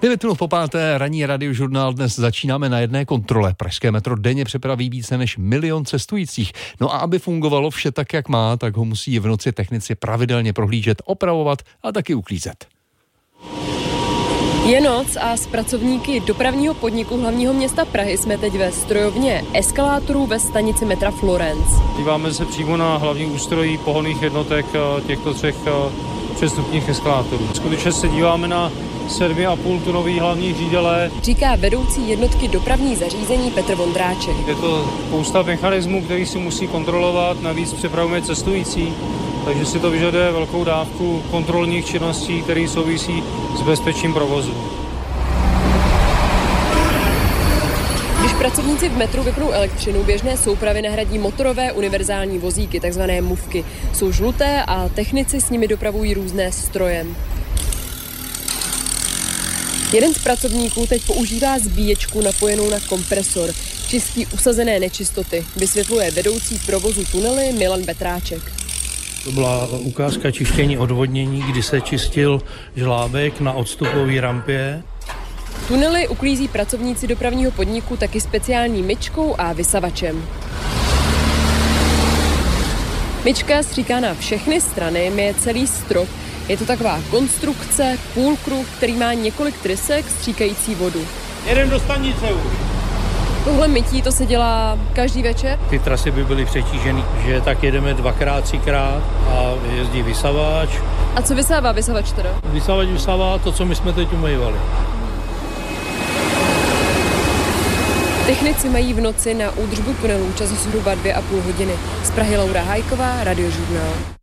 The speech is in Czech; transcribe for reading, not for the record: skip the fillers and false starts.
9 minut po páté, ranní Radiožurnál. Dnes začínáme na jedné kontrole. Pražské metro denně přepraví více než 1 milion cestujících. No a aby fungovalo vše tak, jak má, tak ho musí v noci technici pravidelně prohlížet, opravovat a taky uklízet. Je noc a s pracovníky dopravního podniku hlavního města Prahy jsme teď ve strojovně eskalátorů ve stanici metra Florence. Díváme se přímo na hlavní ústrojí pohonných jednotek těchto 3 přestupních eskalátorů. Skutečně se díváme na 7,5 tunový hlavní řídele. Říká vedoucí jednotky dopravní zařízení Petr Vondráček. Je to spousta mechanismů, který si musí kontrolovat, navíc přepravujeme cestující, takže si to vyžaduje velkou dávku kontrolních činností, které souvisí s bezpečím provozu. Když pracovníci v metru vypnou elektřinu, běžné soupravy nahradí motorové univerzální vozíky, takzvané mufky. Jsou žluté a technici s nimi dopravují různé stroje. Jeden z pracovníků teď používá zbíječku napojenou na kompresor. Čistí usazené nečistoty, vysvětluje vedoucí provozu tunely Milan Petráček. To byla ukázka čištění odvodnění, kdy se čistil žlábek na odstupové rampě. Tunely uklízí pracovníci dopravního podniku taky speciální myčkou a vysavačem. Myčka stříká na všechny strany, myje celý strop. Je to taková konstrukce, půlkruh, který má několik trysek stříkající vodu. Jedem do stanice už. Tohle mytí to se dělá každý večer? Ty trasy by byly přetížený, že tak jedeme 2x, 3x a jezdí vysavač. A co vysává vysavač teda? Vysavač vysává to, co my jsme teď umývali. Technici mají v noci na údržbu tunelů čas zhruba 2,5 hodiny. Z Prahy Laura Hájková, Radiožurnál.